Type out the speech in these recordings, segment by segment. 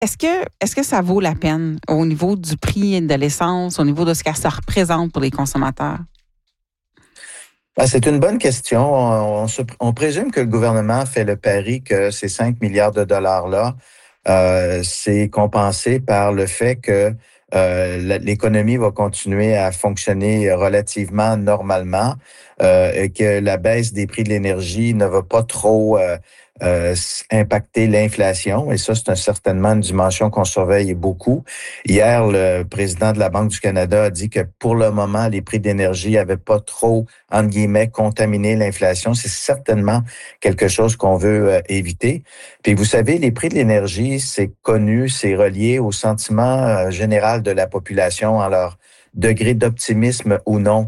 Est-ce que ça vaut la peine au niveau du prix de l'essence, au niveau de ce que ça représente pour les consommateurs? Ben, c'est une bonne question. On présume que le gouvernement fait le pari que ces 5 milliards de dollars-là, c'est compensé par le fait que l'économie va continuer à fonctionner relativement normalement et que la baisse des prix de l'énergie ne va pas trop impacter l'inflation. Et ça, c'est certainement une dimension qu'on surveille beaucoup. Hier, le président de la Banque du Canada a dit que pour le moment, les prix d'énergie n'avaient pas trop, entre guillemets, contaminé l'inflation. C'est certainement quelque chose qu'on veut éviter. Puis vous savez, les prix de l'énergie, c'est connu, c'est relié au sentiment général de la population en leur degré d'optimisme ou non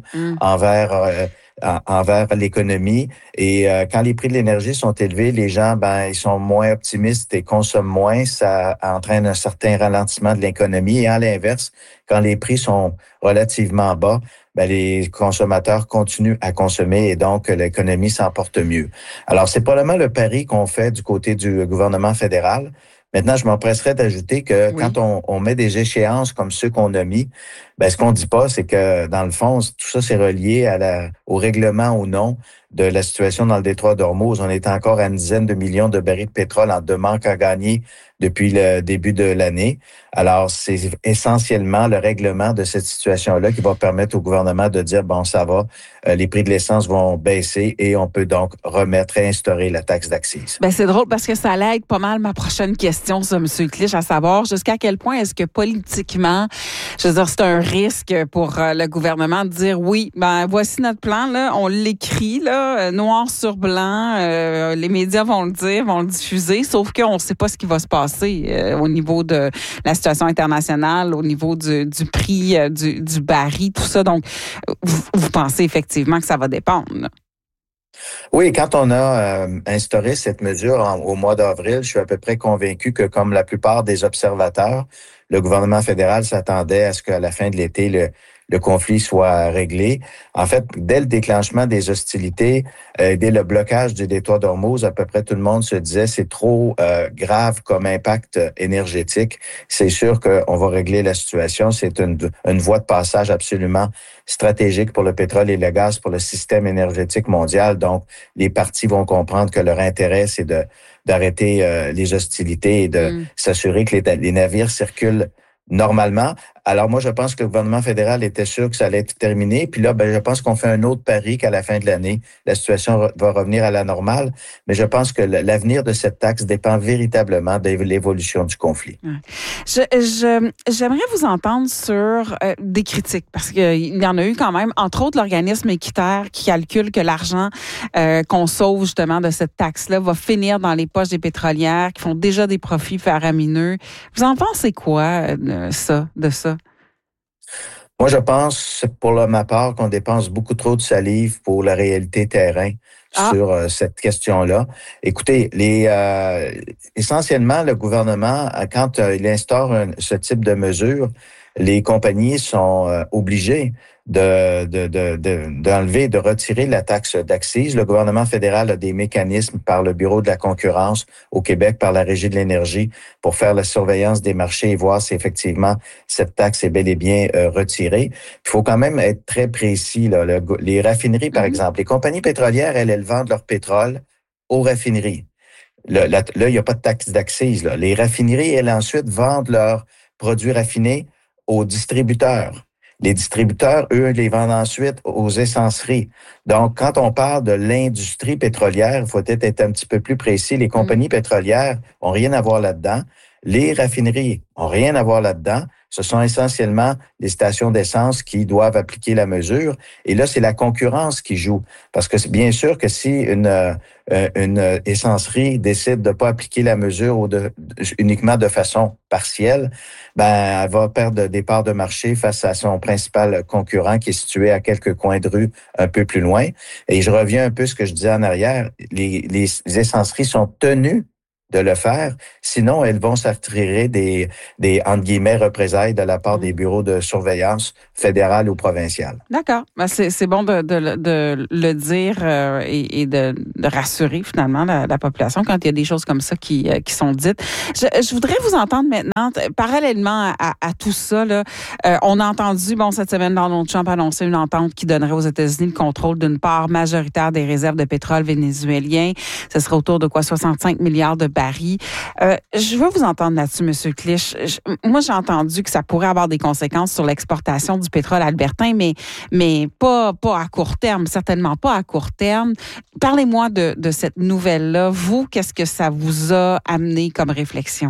envers l'économie. Et quand les prix de l'énergie sont élevés, les gens, ils sont moins optimistes et consomment moins. Ça entraîne un certain ralentissement de l'économie. Et à l'inverse, quand les prix sont relativement bas, les consommateurs continuent à consommer et donc l'économie s'en porte mieux. Alors, c'est probablement le pari qu'on fait du côté du gouvernement fédéral. Maintenant, je m'empresserais d'ajouter que quand on met des échéances comme ceux qu'on a mis, ce qu'on dit pas, c'est que dans le fond, tout ça, c'est relié au règlement ou non de la situation dans le détroit d'Ormuz. On est encore à une dizaine de millions de barils de pétrole en manque à gagner depuis le début de l'année. Alors, c'est essentiellement le règlement de cette situation-là qui va permettre au gouvernement de dire, ça va, les prix de l'essence vont baisser et on peut donc réinstaurer la taxe d'accise. C'est drôle parce que ça l'aide pas mal ma prochaine question, ça, M. Clich, à savoir jusqu'à quel point est-ce que politiquement, je veux dire, c'est un risque pour le gouvernement de dire oui, voici notre plan, là, on l'écrit, là, noir sur blanc, les médias vont le dire, vont le diffuser, sauf qu'on ne sait pas ce qui va se passer au niveau de la situation internationale, au niveau du prix du baril, tout ça. Donc, vous pensez effectivement que ça va dépendre, là? Oui, quand on a instauré cette mesure au mois d'avril, je suis à peu près convaincu que, comme la plupart des observateurs, le gouvernement fédéral s'attendait à ce qu'à la fin de l'été, le conflit soit réglé. En fait, dès le déclenchement des hostilités, dès le blocage du détroit d'Ormuz, à peu près tout le monde se disait c'est trop grave comme impact énergétique. C'est sûr qu'on va régler la situation. C'est une voie de passage absolument stratégique pour le pétrole et le gaz, pour le système énergétique mondial. Donc, les parties vont comprendre que leur intérêt, c'est d'arrêter les hostilités et de s'assurer que les navires circulent normalement. Alors moi, je pense que le gouvernement fédéral était sûr que ça allait être terminé. Puis là, je pense qu'on fait un autre pari qu'à la fin de l'année, la situation va revenir à la normale. Mais je pense que l'avenir de cette taxe dépend véritablement de l'évolution du conflit. J'aimerais vous entendre sur des critiques, parce qu'il y en a eu quand même, entre autres l'organisme équitaire qui calcule que l'argent qu'on sauve justement de cette taxe-là va finir dans les poches des pétrolières qui font déjà des profits faramineux. Vous en pensez quoi de ça? Moi, je pense, pour ma part, qu'on dépense beaucoup trop de salive pour la réalité terrain sur cette question-là. Écoutez, essentiellement, le gouvernement, quand il instaure ce type de mesures, les compagnies sont obligées d'enlever, de retirer la taxe d'accise. Le gouvernement fédéral a des mécanismes par le Bureau de la concurrence au Québec, par la Régie de l'énergie, pour faire la surveillance des marchés et voir si effectivement cette taxe est bel et bien retirée. Il faut quand même être très précis, là. Les raffineries, par exemple, les compagnies pétrolières, elles vendent leur pétrole aux raffineries. Là, il n'y a pas de taxe d'accise, là. Les raffineries, elles ensuite vendent leurs produits raffinés aux distributeurs. Les distributeurs, eux, les vendent ensuite aux essenceries. Donc, quand on parle de l'industrie pétrolière, il faut peut-être être un petit peu plus précis. Les compagnies pétrolières ont rien à voir là-dedans. Les raffineries ont rien à voir là-dedans. Ce sont essentiellement les stations d'essence qui doivent appliquer la mesure. Et là, c'est la concurrence qui joue. Parce que c'est bien sûr que si une essencerie décide de pas appliquer la mesure uniquement de façon partielle, elle va perdre des parts de marché face à son principal concurrent qui est situé à quelques coins de rue un peu plus loin. Et je reviens un peu à ce que je disais en arrière. Les essenceries sont tenues de le faire. Sinon, elles vont s'attirer des entre guillemets, représailles de la part des bureaux de surveillance fédérales ou provinciales. D'accord. Ben, c'est bon de le dire et de rassurer finalement la population quand il y a des choses comme ça qui sont dites. Je voudrais vous entendre maintenant, parallèlement à tout ça, là, on a entendu, cette semaine, Donald Trump annoncer une entente qui donnerait aux États-Unis le contrôle d'une part majoritaire des réserves de pétrole vénézuélien. Ce serait autour de 65 milliards de barils. Je veux vous entendre là-dessus, M. Clich. Moi, j'ai entendu que ça pourrait avoir des conséquences sur l'exportation du pétrole albertain, mais pas à court terme, certainement pas à court terme. Parlez-moi de cette nouvelle-là. Vous, qu'est-ce que ça vous a amené comme réflexion?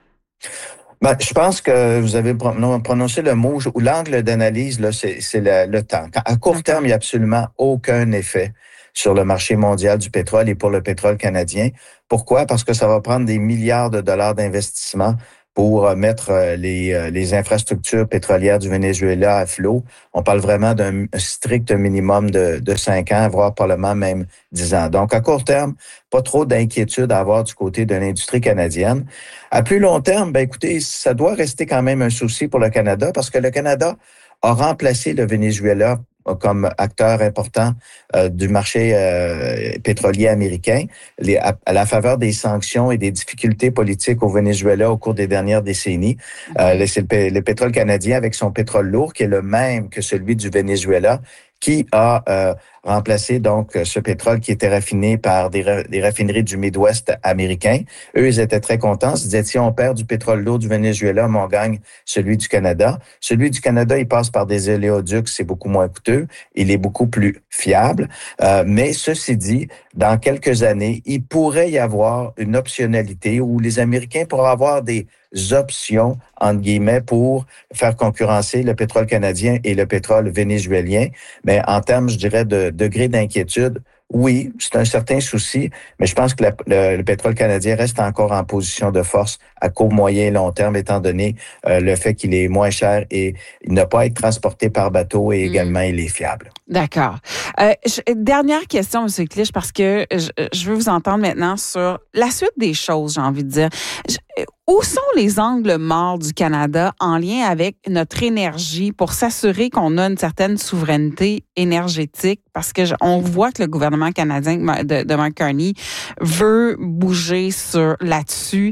Je pense que vous avez prononcé le mot ou l'angle d'analyse, là, c'est le temps. À court terme, il n'y a absolument aucun effet sur le marché mondial du pétrole et pour le pétrole canadien. Pourquoi? Parce que ça va prendre des milliards de dollars d'investissement pour mettre les infrastructures pétrolières du Venezuela à flot. On parle vraiment d'un strict minimum de 5 ans, voire probablement même 10 ans. Donc, à court terme, pas trop d'inquiétude à avoir du côté de l'industrie canadienne. À plus long terme, écoutez, ça doit rester quand même un souci pour le Canada parce que le Canada a remplacé le Venezuela comme acteur important du marché pétrolier américain à la faveur des sanctions et des difficultés politiques au Venezuela au cours des dernières décennies. C'est le pétrole canadien avec son pétrole lourd qui est le même que celui du Venezuela qui a remplacé donc ce pétrole qui était raffiné par des raffineries du Midwest américain. Eux, ils étaient très contents. Ils se disaient, si on perd du pétrole lourd du Venezuela, mais on gagne celui du Canada. Celui du Canada, il passe par des oléoducs, c'est beaucoup moins coûteux. Il est beaucoup plus fiable. Mais ceci dit, dans quelques années, il pourrait y avoir une optionnalité où les Américains pourraient avoir des options, entre guillemets, pour faire concurrencer le pétrole canadien et le pétrole vénézuélien. Mais en termes, je dirais, de degré d'inquiétude, oui, c'est un certain souci, mais je pense que le pétrole canadien reste encore en position de force à court, moyen et long terme, étant donné le fait qu'il est moins cher et il n'a pas à être transporté par bateau et également il est fiable. D'accord. Dernière question, M. Clich, parce que je veux vous entendre maintenant sur la suite des choses, j'ai envie de dire. Où sont les angles morts du Canada en lien avec notre énergie pour s'assurer qu'on a une certaine souveraineté énergétique? Parce que on voit que le gouvernement canadien de Mark Carney veut bouger là-dessus.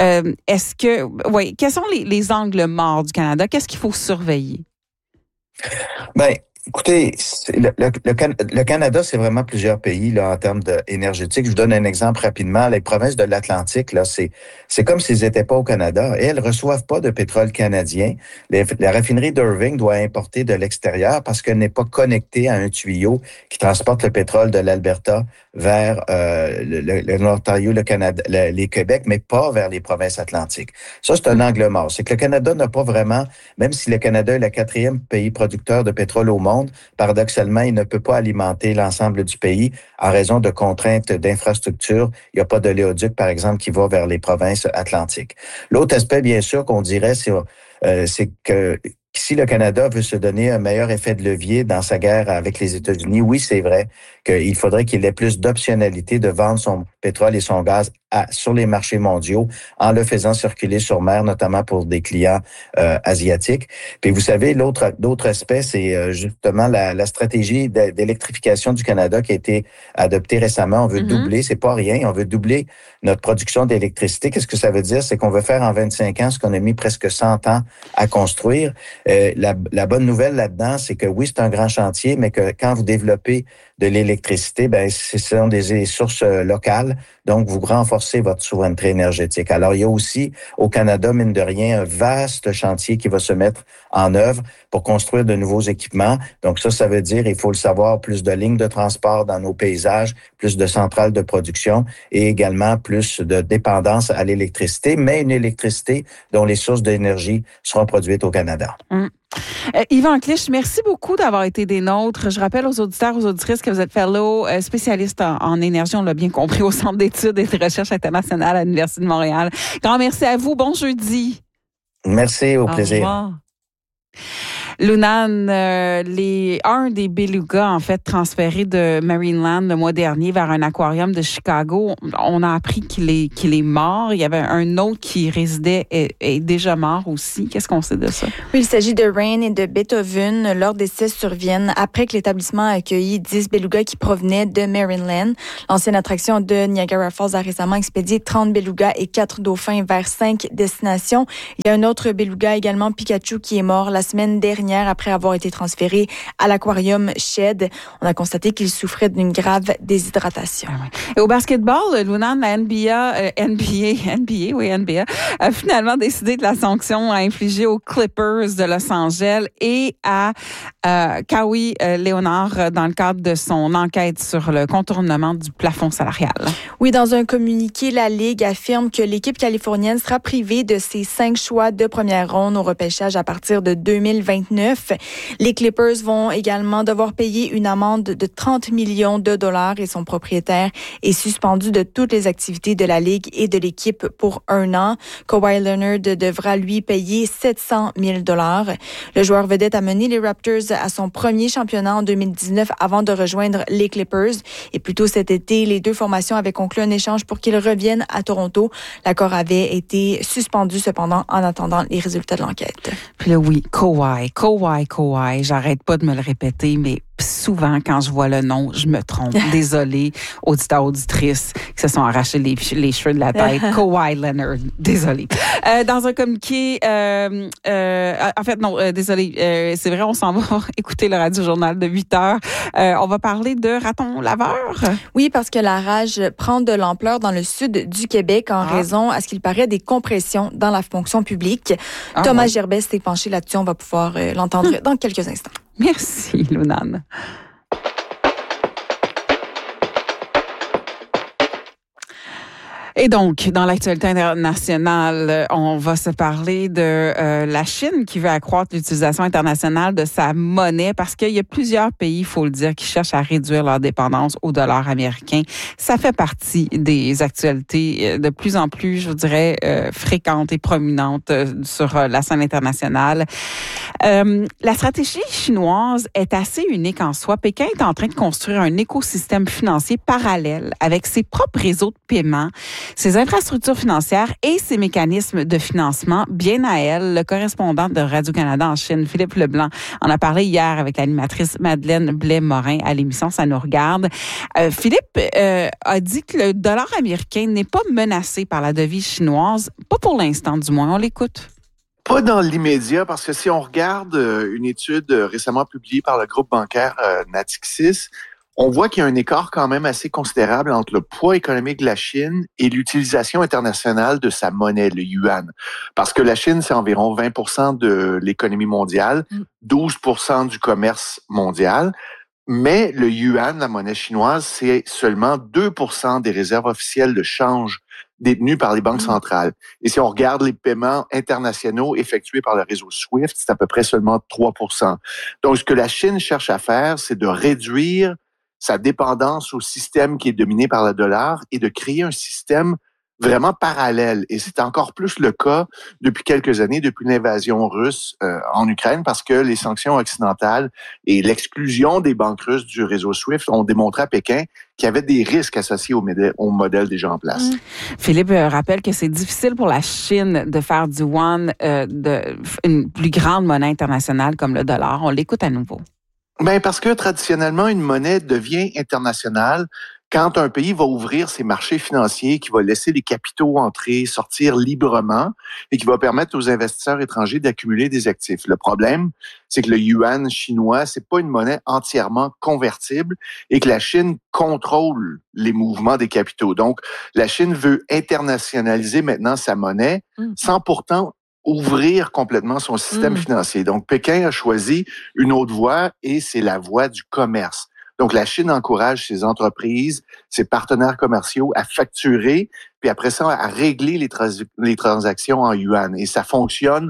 Quels sont les angles morts du Canada? Qu'est-ce qu'il faut surveiller? Écoutez, le Canada, c'est vraiment plusieurs pays là en termes énergétiques. Je vous donne un exemple rapidement. Les provinces de l'Atlantique, là, c'est comme s'ils n'étaient pas au Canada. Et elles reçoivent pas de pétrole canadien. La raffinerie d'Irving doit importer de l'extérieur parce qu'elle n'est pas connectée à un tuyau qui transporte le pétrole de l'Alberta vers l'Ontario, le Canada, les Québec, mais pas vers les provinces atlantiques. Ça, c'est un angle mort. C'est que le Canada n'a pas vraiment, même si le Canada est le 4e pays producteur de pétrole au monde, paradoxalement, il ne peut pas alimenter l'ensemble du pays en raison de contraintes d'infrastructure. Il n'y a pas d'oléoduc, par exemple, qui va vers les provinces atlantiques. L'autre aspect, bien sûr, qu'on dirait, c'est que si le Canada veut se donner un meilleur effet de levier dans sa guerre avec les États-Unis, oui, c'est vrai qu'il faudrait qu'il ait plus d'optionnalité de vendre son pétrole et son gaz sur les marchés mondiaux en le faisant circuler sur mer, notamment pour des clients asiatiques. Puis vous savez, l'autre aspect, c'est justement la stratégie d'électrification du Canada qui a été adoptée récemment. On veut doubler, c'est pas rien, on veut doubler notre production d'électricité. Qu'est-ce que ça veut dire? C'est qu'on veut faire en 25 ans ce qu'on a mis presque 100 ans à construire. La bonne nouvelle là-dedans, c'est que oui, c'est un grand chantier, mais que quand vous développez de l'électricité, ce sont des sources locales, donc vous renforcez votre souveraineté énergétique. Alors, il y a aussi au Canada, mine de rien, un vaste chantier qui va se mettre en œuvre pour construire de nouveaux équipements. Donc ça veut dire, il faut le savoir, plus de lignes de transport dans nos paysages, plus de centrales de production et également plus de dépendance à l'électricité, mais une électricité dont les sources d'énergie seront produites au Canada. Yvan Clich, merci beaucoup d'avoir été des nôtres. Je rappelle aux auditeurs, aux auditrices que vous êtes fellow spécialiste en énergie, on l'a bien compris, au Centre d'études et de recherche internationale à l'Université de Montréal. Grand merci à vous. Bon jeudi. Merci, au plaisir. Au revoir. Lunan, un des belugas, en fait, transféré de Marineland le mois dernier vers un aquarium de Chicago, on a appris qu'il est mort. Il y avait un autre qui résidait est déjà mort aussi. Qu'est-ce qu'on sait de ça? Oui, il s'agit de Rain et de Beethoven. Leurs décès surviennent après que l'établissement a accueilli 10 belugas qui provenaient de Marineland. L'ancienne attraction de Niagara Falls a récemment expédié 30 belugas et 4 dauphins vers 5 destinations. Il y a un autre beluga également, Pikachu, qui est mort la semaine dernière après avoir été transféré à l'aquarium Shed. On a constaté qu'il souffrait d'une grave déshydratation. Ah ouais. Et au basketball, Lunan, la NBA a finalement décidé de la sanction à infliger aux Clippers de Los Angeles et à Kawhi Leonard dans le cadre de son enquête sur le contournement du plafond salarial. Oui, dans un communiqué, la Ligue affirme que l'équipe californienne sera privée de ses 5 choix de première ronde au repêchage à partir de 2029. Les Clippers vont également devoir payer une amende de 30 millions de dollars et son propriétaire est suspendu de toutes les activités de la Ligue et de l'équipe pour 1 an. Kawhi Leonard devra lui payer 700 000 dollars. Le joueur vedette a mené les Raptors à son premier championnat en 2019 avant de rejoindre les Clippers. Et plus tôt cet été, les deux formations avaient conclu un échange pour qu'il revienne à Toronto. L'accord avait été suspendu cependant en attendant les résultats de l'enquête. Puis là, oui, Kawhi. J'arrête pas de me le répéter, mais souvent, quand je vois le nom, je me trompe. Désolée, auditeurs, auditrices, qui se sont arrachés les cheveux de la tête. Kawhi Leonard. Désolée. Dans un communiqué, désolée, c'est vrai, on s'en va écouter le radio-journal de 8 heures. On va parler de raton laveur. Oui, parce que la rage prend de l'ampleur dans le sud du Québec en raison, à ce qu'il paraît, des compressions dans la fonction publique. Thomas Gerbet s'est penché là-dessus. On va pouvoir l'entendre dans quelques instants. Merci, Lunan. Et donc, dans l'actualité internationale, on va se parler de la Chine qui veut accroître l'utilisation internationale de sa monnaie parce qu'il y a plusieurs pays, il faut le dire, qui cherchent à réduire leur dépendance au dollar américain. Ça fait partie des actualités de plus en plus, je vous dirais, fréquentes et prominentes sur la scène internationale. La stratégie chinoise est assez unique en soi. Pékin est en train de construire un écosystème financier parallèle avec ses propres réseaux de paiement, ses infrastructures financières et ses mécanismes de financement. Bien à elle, le correspondant de Radio-Canada en Chine, Philippe Leblanc, en a parlé hier avec l'animatrice Madeleine Blais-Morin à l'émission Ça nous regarde. Philippe a dit que le dollar américain n'est pas menacé par la devise chinoise, pas pour l'instant du moins. On l'écoute. Pas dans l'immédiat, parce que si on regarde une étude récemment publiée par le groupe bancaire Natixis, on voit qu'il y a un écart quand même assez considérable entre le poids économique de la Chine et l'utilisation internationale de sa monnaie, le yuan. Parce que la Chine, c'est environ 20% de l'économie mondiale, 12% du commerce mondial. Mais le yuan, la monnaie chinoise, c'est seulement 2% des réserves officielles de change détenues par les banques centrales. Et si on regarde les paiements internationaux effectués par le réseau SWIFT, c'est à peu près seulement 3%. Donc, ce que la Chine cherche à faire, c'est de réduire sa dépendance au système qui est dominé par le dollar et de créer un système vraiment parallèle. Et c'est encore plus le cas depuis quelques années, depuis l'invasion russe en Ukraine, parce que les sanctions occidentales et l'exclusion des banques russes du réseau SWIFT ont démontré à Pékin qu'il y avait des risques associés au modèle déjà en place. Philippe rappelle que c'est difficile pour la Chine de faire du yuan une plus grande monnaie internationale comme le dollar. On l'écoute à nouveau. Ben parce que traditionnellement, une monnaie devient internationale quand un pays va ouvrir ses marchés financiers, qui va laisser les capitaux entrer, sortir librement et qui va permettre aux investisseurs étrangers d'accumuler des actifs. Le problème, c'est que le yuan chinois, c'est pas une monnaie entièrement convertible et que la Chine contrôle les mouvements des capitaux. Donc, la Chine veut internationaliser maintenant sa monnaie sans pourtant ouvrir complètement son système financier. Donc, Pékin a choisi une autre voie et c'est la voie du commerce. Donc, la Chine encourage ses entreprises, ses partenaires commerciaux à facturer, puis après ça, à régler les transactions en yuan. Et ça fonctionne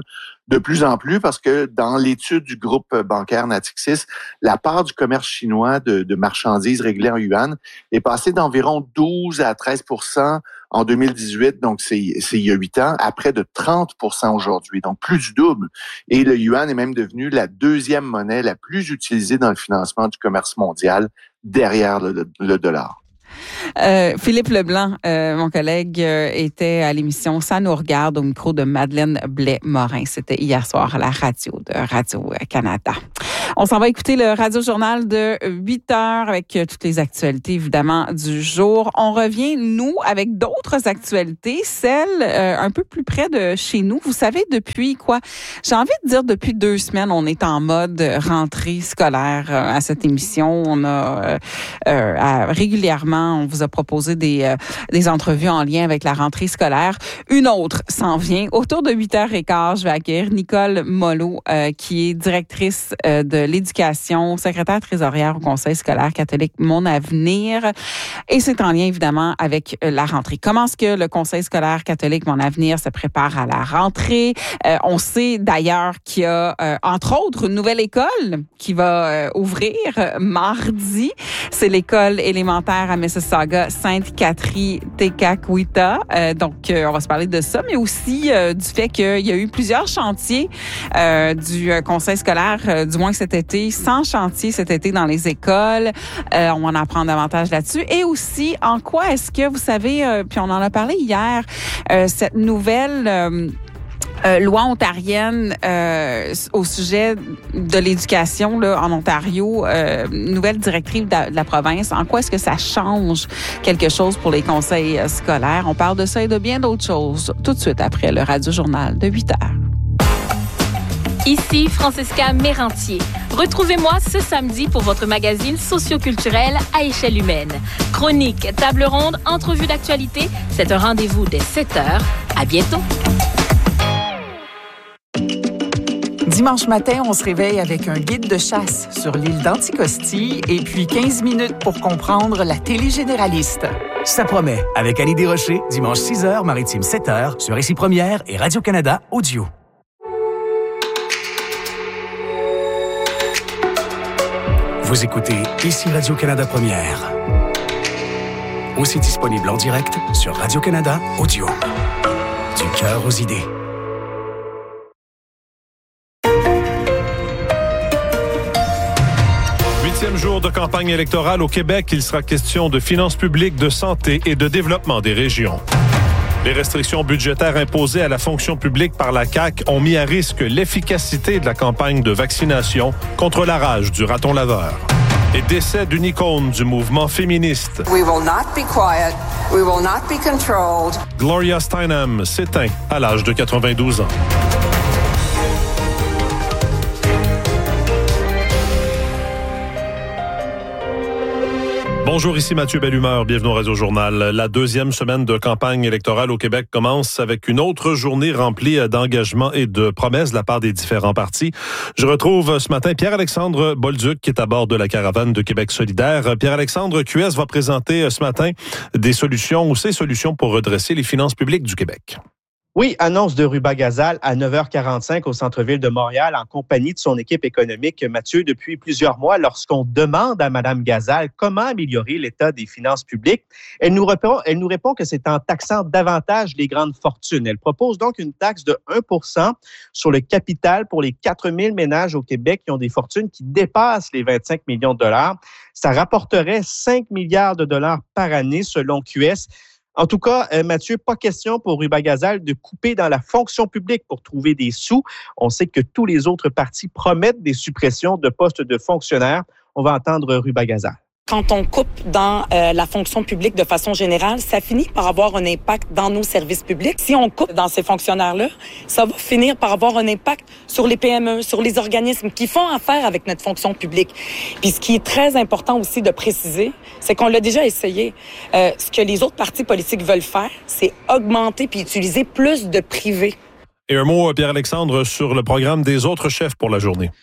de plus en plus parce que dans l'étude du groupe bancaire Natixis, la part du commerce chinois de marchandises réglées en yuan est passée d'environ 12 à 13% en 2018, donc c'est il y a 8 ans, à près de 30% aujourd'hui, donc plus du double. Et le yuan est même devenu la deuxième monnaie la plus utilisée dans le financement du commerce mondial, derrière le dollar. Philippe Leblanc, mon collègue, était à l'émission Ça nous regarde au micro de Madeleine Blais-Morin. C'était hier soir à la radio de Radio-Canada. On s'en va écouter le Radio-Journal de 8 heures avec toutes les actualités, évidemment, du jour. On revient, nous, avec d'autres actualités, celles un peu plus près de chez nous. Vous savez, depuis quoi? J'ai envie de dire depuis 2 semaines, on est en mode rentrée scolaire à cette émission. On a régulièrement, on vous a proposé des entrevues en lien avec la rentrée scolaire. Une autre s'en vient. Autour de 8h15, je vais accueillir Nicole Molot, qui est directrice de l'éducation, secrétaire trésorière au Conseil scolaire catholique Mon Avenir. Et c'est en lien, évidemment, avec la rentrée. Comment est-ce que le Conseil scolaire catholique Mon Avenir se prépare à la rentrée? On sait d'ailleurs qu'il y a, entre autres, une nouvelle école qui va ouvrir mardi. C'est l'école élémentaire à Mississauga, Sainte-Catherine-Tekakwitha. Donc, on va se parler de ça, mais aussi du fait qu'il y a eu plusieurs chantiers du Conseil scolaire, du moins cet été, 100 chantiers cet été dans les écoles. On va en apprendre davantage là-dessus. Et aussi, en quoi est-ce que, vous savez, puis on en a parlé hier, cette nouvelle loi ontarienne au sujet de l'éducation là, en Ontario, nouvelle directive de la province. En quoi est-ce que ça change quelque chose pour les conseils scolaires? On parle de ça et de bien d'autres choses tout de suite après le Radio-Journal de 8 heures. Ici Francesca Mérantier. Retrouvez-moi ce samedi pour votre magazine socioculturel à échelle humaine. Chronique, table ronde, entrevue d'actualité. C'est un rendez-vous dès 7h. À bientôt. Dimanche matin, on se réveille avec un guide de chasse sur l'île d'Anticosti et puis 15 minutes pour comprendre la télé généraliste. Ça promet, avec Annie Desrochers, dimanche 6h, maritime 7h, sur Ici Première et Radio-Canada Audio. Vous écoutez Ici Radio-Canada Première. Aussi disponible en direct sur Radio-Canada Audio. Du cœur aux idées. Huitième jour de campagne électorale au Québec, il sera question de finances publiques, de santé et de développement des régions. Les restrictions budgétaires imposées à la fonction publique par la CAQ ont mis à risque l'efficacité de la campagne de vaccination contre la rage du raton laveur. Et décès d'une icône du mouvement féministe. We will not be quiet. We will not be controlled. Gloria Steinem s'éteint à l'âge de 92 ans. Bonjour, ici Mathieu Bellumeur. Bienvenue au Radio-Journal. La deuxième semaine de campagne électorale au Québec commence avec une autre journée remplie d'engagements et de promesses de la part des différents partis. Je retrouve ce matin Pierre-Alexandre Bolduc qui est à bord de la caravane de Québec solidaire. Pierre-Alexandre, QS va présenter ce matin des solutions ou ses solutions pour redresser les finances publiques du Québec. Oui, annonce de Ruba Gazal à 9h45 au centre-ville de Montréal en compagnie de son équipe économique. Mathieu, depuis plusieurs mois, lorsqu'on demande à Mme Gazal comment améliorer l'état des finances publiques, elle nous répond que c'est en taxant davantage les grandes fortunes. Elle propose donc une taxe de 1% sur le capital pour les 4000 ménages au Québec qui ont des fortunes qui dépassent les 25 millions de dollars. Ça rapporterait 5 milliards de dollars par année selon QS. En tout cas, Mathieu, pas question pour Ruba Gazal de couper dans la fonction publique pour trouver des sous. On sait que tous les autres partis promettent des suppressions de postes de fonctionnaires. On va entendre Ruba Gazal. Quand on coupe dans la fonction publique de façon générale, ça finit par avoir un impact dans nos services publics. Si on coupe dans ces fonctionnaires-là, ça va finir par avoir un impact sur les PME, sur les organismes qui font affaire avec notre fonction publique. Puis ce qui est très important aussi de préciser, c'est qu'on l'a déjà essayé. Ce que les autres partis politiques veulent faire, c'est augmenter puis utiliser plus de privés. Et un mot, Pierre-Alexandre, sur le programme des autres chefs pour la journée.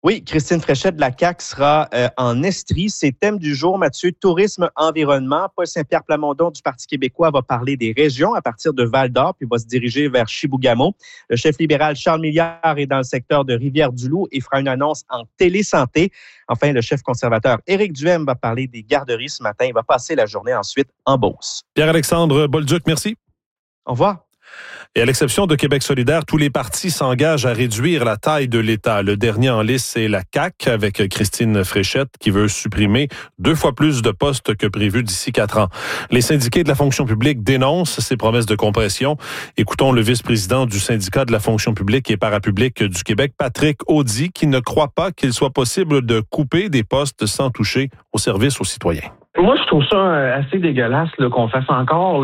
Oui, Christine Fréchette de la CAQ sera en Estrie. Ses thèmes du jour, Mathieu, tourisme, environnement. Paul Saint-Pierre Plamondon du Parti québécois va parler des régions à partir de Val-d'Or, puis va se diriger vers Chibougamau. Le chef libéral Charles Milliard est dans le secteur de Rivière-du-Loup et fera une annonce en télésanté. Enfin, le chef conservateur Éric Duhem va parler des garderies ce matin. Il va passer la journée ensuite en Beauce. Pierre-Alexandre Bolduc, merci. Au revoir. Et à l'exception de Québec solidaire, tous les partis s'engagent à réduire la taille de l'État. Le dernier en liste, c'est la CAQ, avec Christine Fréchette, qui veut supprimer 2 fois plus de postes que prévu d'ici 4 ans. Les syndiqués de la fonction publique dénoncent ces promesses de compression. Écoutons le vice-président du syndicat de la fonction publique et parapublique du Québec, Patrick Audy, qui ne croit pas qu'il soit possible de couper des postes sans toucher au service aux citoyens. Moi, je trouve ça assez dégueulasse là, qu'on fasse encore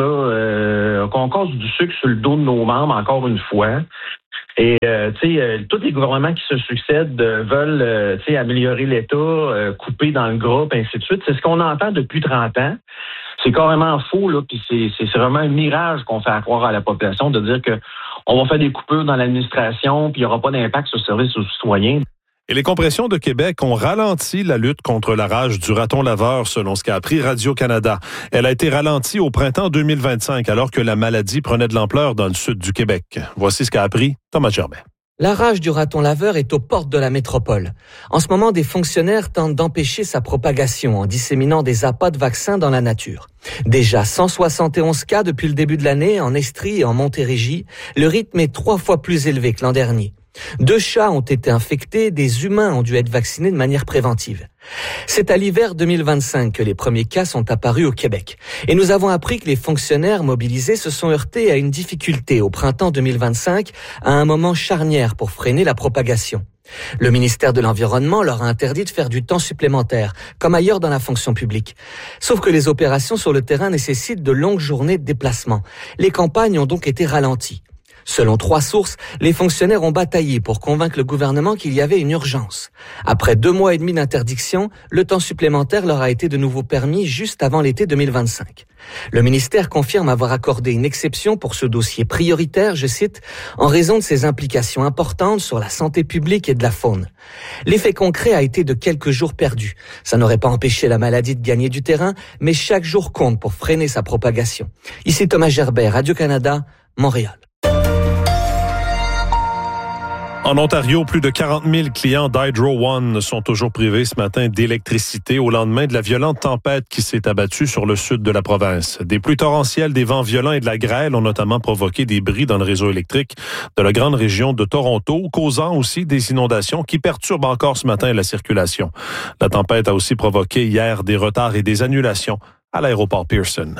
qu'on casse du sucre sur le dos de nos membres encore une fois. Et tous les gouvernements qui se succèdent veulent améliorer l'État, couper dans le groupe, ainsi de suite. C'est ce qu'on entend depuis 30 ans. C'est carrément faux, là, puis c'est vraiment un mirage qu'on fait croire à la population de dire que on va faire des coupures dans l'administration, puis il n'y aura pas d'impact sur le service aux citoyens. Et les compressions de Québec ont ralenti la lutte contre la rage du raton laveur, selon ce qu'a appris Radio-Canada. Elle a été ralentie au printemps 2025, alors que la maladie prenait de l'ampleur dans le sud du Québec. Voici ce qu'a appris Thomas Gerbet. La rage du raton laveur est aux portes de la métropole. En ce moment, des fonctionnaires tentent d'empêcher sa propagation en disséminant des appâts de vaccins dans la nature. Déjà 171 cas depuis le début de l'année en Estrie et en Montérégie. Le rythme est 3 fois plus élevé que l'an dernier. 2 chats ont été infectés, des humains ont dû être vaccinés de manière préventive. C'est à l'hiver 2025 que les premiers cas sont apparus au Québec. Et nous avons appris que les fonctionnaires mobilisés se sont heurtés à une difficulté au printemps 2025, à un moment charnière pour freiner la propagation. Le ministère de l'Environnement leur a interdit de faire du temps supplémentaire, comme ailleurs dans la fonction publique. Sauf que les opérations sur le terrain nécessitent de longues journées de déplacement. Les campagnes ont donc été ralenties. Selon 3 sources, les fonctionnaires ont bataillé pour convaincre le gouvernement qu'il y avait une urgence. Après 2 mois et demi d'interdiction, le temps supplémentaire leur a été de nouveau permis juste avant l'été 2025. Le ministère confirme avoir accordé une exception pour ce dossier prioritaire, je cite, en raison de ses implications importantes sur la santé publique et de la faune. L'effet concret a été de quelques jours perdus. Ça n'aurait pas empêché la maladie de gagner du terrain, mais chaque jour compte pour freiner sa propagation. Ici Thomas Gerbet, Radio-Canada, Montréal. En Ontario, plus de 40 000 clients d'Hydro One sont toujours privés ce matin d'électricité au lendemain de la violente tempête qui s'est abattue sur le sud de la province. Des pluies torrentielles, des vents violents et de la grêle ont notamment provoqué des bris dans le réseau électrique de la grande région de Toronto, causant aussi des inondations qui perturbent encore ce matin la circulation. La tempête a aussi provoqué hier des retards et des annulations à l'aéroport Pearson.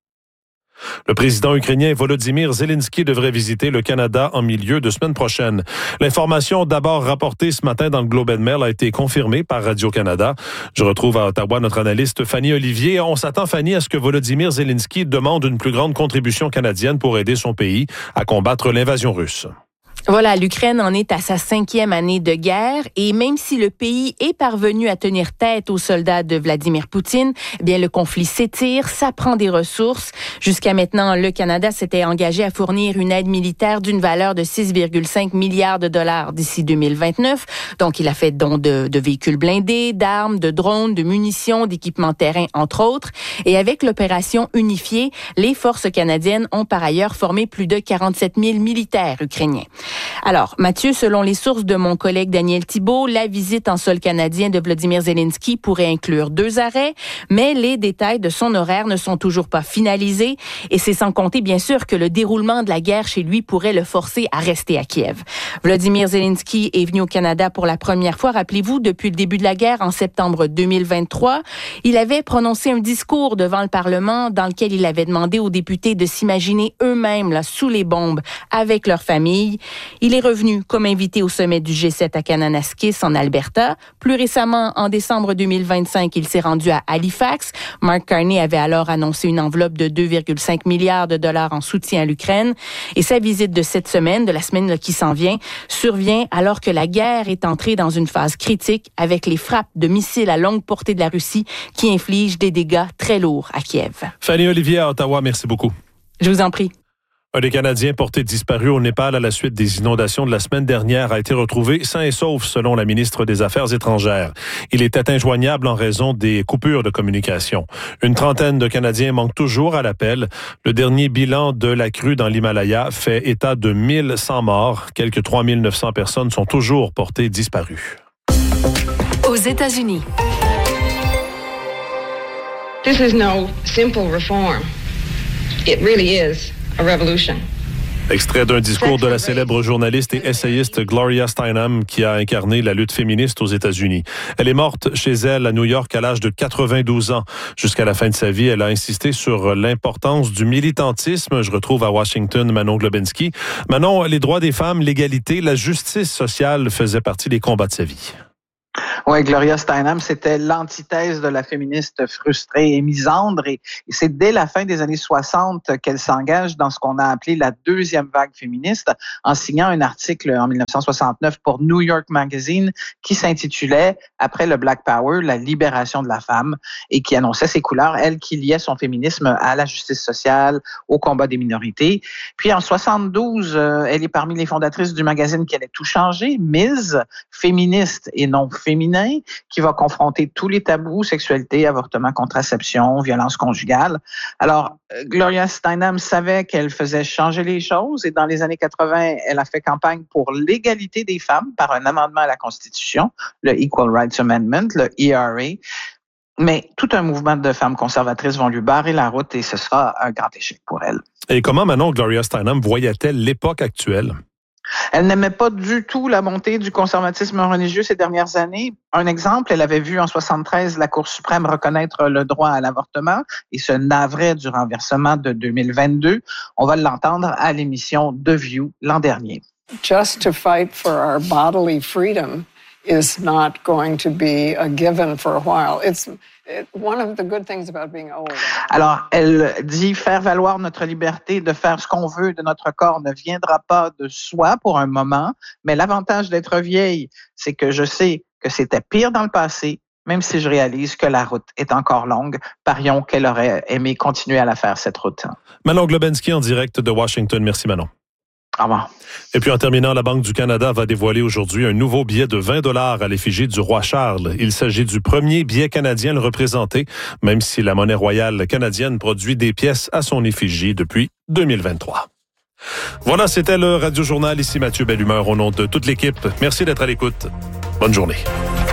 Le président ukrainien Volodymyr Zelensky devrait visiter le Canada en milieu de semaine prochaine. L'information d'abord rapportée ce matin dans le Globe and Mail a été confirmée par Radio-Canada. Je retrouve à Ottawa notre analyste Fanny Olivier. On s'attend, Fanny, à ce que Volodymyr Zelensky demande une plus grande contribution canadienne pour aider son pays à combattre l'invasion russe. Voilà, l'Ukraine en est à sa 5e année de guerre et même si le pays est parvenu à tenir tête aux soldats de Vladimir Poutine, eh bien le conflit s'étire, ça prend des ressources. Jusqu'à maintenant, le Canada s'était engagé à fournir une aide militaire d'une valeur de 6,5 milliards de dollars d'ici 2029. Donc, il a fait don de véhicules blindés, d'armes, de drones, de munitions, d'équipements terrain, entre autres. Et avec l'opération unifiée, les forces canadiennes ont par ailleurs formé plus de 47 000 militaires ukrainiens. Alors, Mathieu, selon les sources de mon collègue Daniel Thibault, la visite en sol canadien de Volodymyr Zelensky pourrait inclure 2 arrêts, mais les détails de son horaire ne sont toujours pas finalisés et c'est sans compter, bien sûr, que le déroulement de la guerre chez lui pourrait le forcer à rester à Kiev. Volodymyr Zelensky est venu au Canada pour la première fois, rappelez-vous, depuis le début de la guerre en septembre 2023. Il avait prononcé un discours devant le Parlement dans lequel il avait demandé aux députés de s'imaginer eux-mêmes là, sous les bombes avec leur famille. Il est revenu comme invité au sommet du G7 à Kananaskis, en Alberta. Plus récemment, en décembre 2025, il s'est rendu à Halifax. Mark Carney avait alors annoncé une enveloppe de 2,5 milliards de dollars en soutien à l'Ukraine. Et sa visite de cette semaine, de la semaine qui s'en vient, survient alors que la guerre est entrée dans une phase critique avec les frappes de missiles à longue portée de la Russie qui infligent des dégâts très lourds à Kiev. Fanny Olivier à Ottawa, merci beaucoup. Je vous en prie. Un des Canadiens portés disparus au Népal à la suite des inondations de la semaine dernière a été retrouvé sain et sauf selon la ministre des Affaires étrangères. Il était injoignable en raison des coupures de communication. Une trentaine de Canadiens manquent toujours à l'appel. Le dernier bilan de la crue dans l'Himalaya fait état de 1100 morts. Quelques 3900 personnes sont toujours portées disparues. Aux États-Unis. This is no simple reform. It really is a revolution. Extrait d'un discours de la célèbre journaliste et essayiste Gloria Steinem qui a incarné la lutte féministe aux États-Unis. Elle est morte chez elle à New York à l'âge de 92 ans. Jusqu'à la fin de sa vie, elle a insisté sur l'importance du militantisme. Je retrouve à Washington Manon Globinski. Manon, les droits des femmes, l'égalité, la justice sociale faisaient partie des combats de sa vie. Oui, Gloria Steinem, c'était l'antithèse de la féministe frustrée et misandre. Et c'est dès la fin des années 60 qu'elle s'engage dans ce qu'on a appelé la deuxième vague féministe en signant un article en 1969 pour New York Magazine qui s'intitulait « Après le Black Power, la libération de la femme » et qui annonçait ses couleurs, elle qui liait son féminisme à la justice sociale, au combat des minorités. Puis en 72, elle est parmi les fondatrices du magazine qui allait tout changer, Ms. féministe et non féminin, qui va confronter tous les tabous, sexualité, avortement, contraception, violence conjugale. Alors, Gloria Steinem savait qu'elle faisait changer les choses et dans les années 80, elle a fait campagne pour l'égalité des femmes par un amendement à la Constitution, le Equal Rights Amendment, le ERA. Mais tout un mouvement de femmes conservatrices vont lui barrer la route et ce sera un grand échec pour elle. Et comment, Manon, Gloria Steinem voyait-elle l'époque actuelle? Elle n'aimait pas du tout la montée du conservatisme religieux ces dernières années. Un exemple, elle avait vu en 73 la Cour suprême reconnaître le droit à l'avortement et se navrait du renversement de 2022. On va l'entendre à l'émission The View l'an dernier. Just to fight for our bodily freedom is not going to be a given for a while. It's one of the good things about being old. Alors, elle dit faire valoir notre liberté de faire ce qu'on veut de notre corps ne viendra pas de soi pour un moment, mais l'avantage d'être vieille, c'est que je sais que c'était pire dans le passé, même si je réalise que la route est encore longue. Parions qu'elle aurait aimé continuer à la faire, cette route. Manon Globinski en direct de Washington. Merci, Manon. Au revoir. Et puis en terminant, la Banque du Canada va dévoiler aujourd'hui un nouveau billet de 20 $ à l'effigie du roi Charles. Il s'agit du premier billet canadien le représenter, même si la monnaie royale canadienne produit des pièces à son effigie depuis 2023. Voilà, c'était le Radio Journal. Ici Mathieu Bellumeur au nom de toute l'équipe. Merci d'être à l'écoute. Bonne journée.